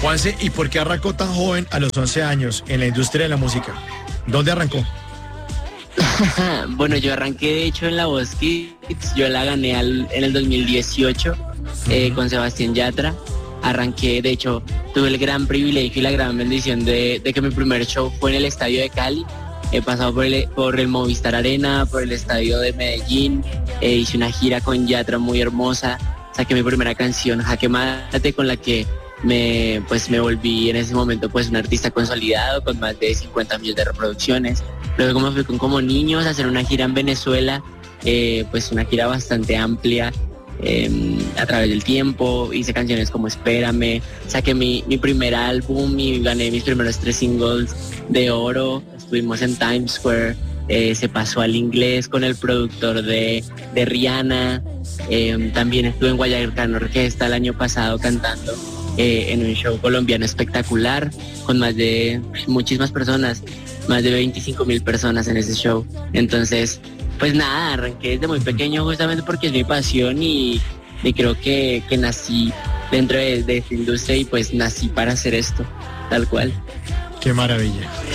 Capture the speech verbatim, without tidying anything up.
Juanse, ¿y por qué arrancó tan joven a los once años en la industria de la música? ¿Dónde arrancó? Bueno, yo arranqué de hecho en La Voz Kids, yo la gané al, en el dos mil dieciocho eh, con Sebastián Yatra. Arranqué, de hecho, tuve el gran privilegio y la gran bendición de, de que mi primer show fue en el Estadio de Cali. He pasado por el, por el Movistar Arena, por el Estadio de Medellín, eh, hice una gira con Yatra muy hermosa, saqué mi primera canción, Jaque Mate, con la que me, pues, me volví en ese momento pues un artista consolidado con más de cincuenta millones de reproducciones. Luego me fui con Como Niños a hacer una gira en Venezuela, eh, pues una gira bastante amplia eh, a través del tiempo. Hice canciones como Espérame, saqué mi, mi primer álbum y gané mis primeros tres singles de oro. Estuvimos en Times Square, eh, se pasó al inglés con el productor de, de Rihanna. Eh, también estuve en Guayacán Orquesta el año pasado cantando eh, en un show colombiano espectacular con más de muchísimas personas. Más de veinticinco mil personas en ese show. Entonces, pues nada, arranqué desde muy pequeño justamente porque es mi pasión y, y creo que, que nací dentro de, de esta industria y pues nací para hacer esto, tal cual. Qué maravilla.